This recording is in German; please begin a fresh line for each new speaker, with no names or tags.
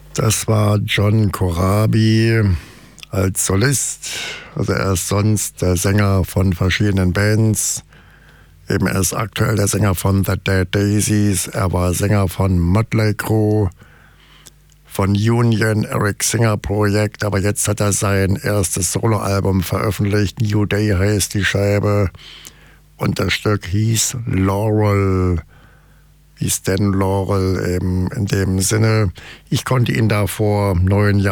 Das war John Corabi als Solist. Also er ist sonst der Sänger von verschiedenen Bands. Eben er ist aktuell der Sänger von The Dead Daisies. Er war Sänger von Mötley Crüe, von Union, Eric Singer Projekt. Aber jetzt hat er sein erstes Soloalbum veröffentlicht. New Day heißt die Scheibe. Und das Stück hieß Laurel. Wie Stan Laurel eben in dem Sinne. Ich konnte ihn da vor 9 Jahren